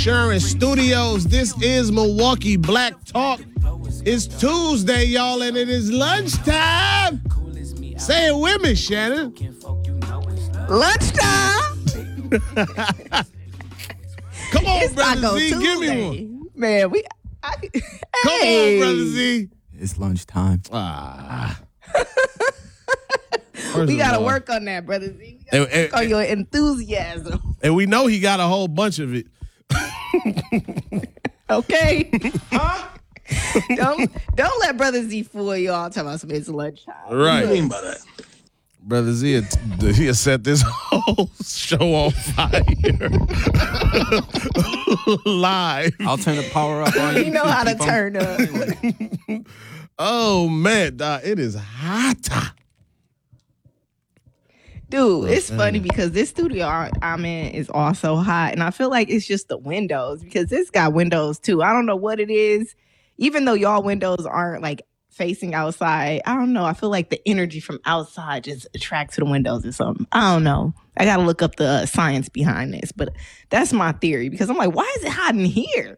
Insurance Studios. This is Milwaukee Black Talk. It's Tuesday, y'all, and it is lunchtime. Say it with me, Shannon. Lunchtime. Come on, It's Brother Taco Z. Give me Tuesday. one. Man, Come on, Brother Z. It's lunchtime. We got to work on that, Brother Z. We got to work on your enthusiasm. And we know he got a whole bunch of it. Okay? Huh? Don't let Brother Z fool you all talking about some it's lunchtime. Right. What do you mean by that? Brother Z, he'll set this whole show on fire. Live. I'll turn the power up on you. You know how to Keep on- turn up. Oh, man, dog, it is hot. Dude, it's funny because this studio I'm in is also hot. And I feel like it's just the windows because this got windows too. I don't know what it is. Even though y'all windows aren't like facing outside, I don't know. I feel like the energy from outside just attracts to the windows or something. I don't know. I got to look up the science behind this. But that's my theory because I'm like, why is it hot in here?